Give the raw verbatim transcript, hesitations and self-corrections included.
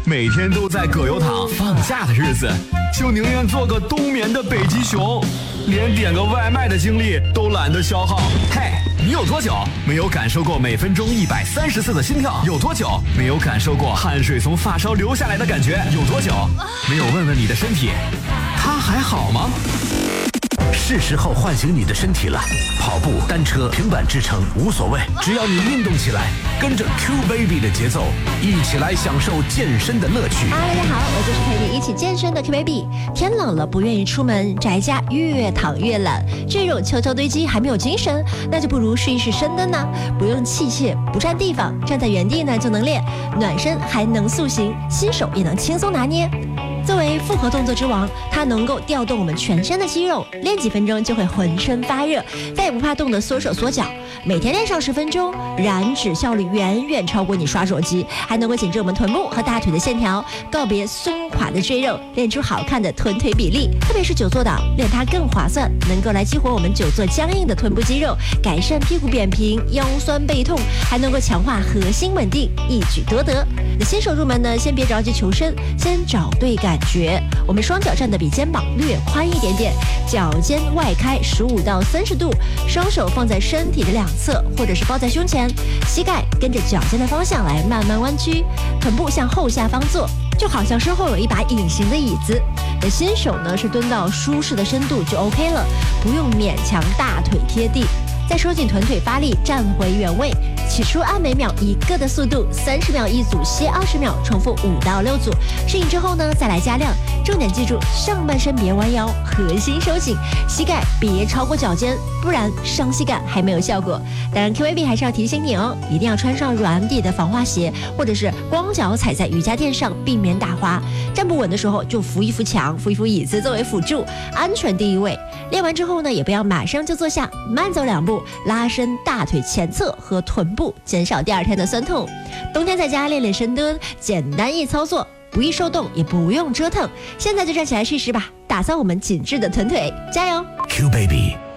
每天都在葛优躺，放假的日子就宁愿做个冬眠的北极熊，连点个外卖的精力都懒得消耗。嘿，你有多久没有感受过每分钟一百三十次的心跳？有多久没有感受过汗水从发梢流下来的感觉？有多久没有问问你的身体，它还好吗？ 是时候唤醒你的身体了，跑步、单车、平板支撑无所谓，只要你运动起来，跟着 Q Baby 的节奏，一起来享受健身的乐趣。 哈喽，大家好，我就是陪你一起健身的 Q Baby。天冷了，不愿意出门，宅家越躺越懒，赘肉悄悄堆积，还没有精神，那就不如试一试深蹲呢。不用器械，不占地方，站在原地呢就能练，暖身还能塑形，新手也能轻松拿捏。作为复合动作之王，它能够调动我们全身的肌肉，练几分钟就会浑身发热，再也不怕冻得缩手缩脚。每天练上十分钟，燃脂效率远远超过你刷手机，还能够紧致我们臀部和大腿的线条，告别松垮的赘肉，练出好看的臀腿比例。特别是久坐党，练它更划算，能够来激活我们久坐僵硬的臀部肌肉，改善屁股扁平、腰酸背痛，还能够强化核心稳定，一举多得。那新手入门呢，先别着急求深，先找对感觉。我们双脚站得比肩膀略宽一点点，脚尖外开十五到三十度，双手放在身体的两侧，或者是抱在胸前，膝盖跟着脚尖的方向来慢慢弯曲，臀部向后下方坐，就好像身后有一把隐形的椅子。那新手呢是蹲到舒适的深度就 OK 了，不用勉强大腿贴地。再收紧臀腿发力，站回原位。起初按每秒一个的速度，三十秒一组，歇二十秒，重复五到六组。适应之后呢，再来加量。重点记住，上半身别弯腰，核心收紧，膝盖别超过脚尖，不然伤膝盖还没有效果。当然 ，Q Baby 还是要提醒你哦，一定要穿上软底的防滑鞋，或者是光脚踩在瑜伽垫上，避免打滑。站不稳的时候，就扶一扶墙，扶一扶椅子作为辅助，安全第一位。练完之后呢，也不要马上就坐下，慢走两步，拉伸大腿前侧和臀部，减少第二天的酸痛。冬天在家练练深蹲，简单易操作，不易受冻，也不用折腾。现在就站起来试试吧，打造我们紧致的臀腿，加油 ！Q Baby。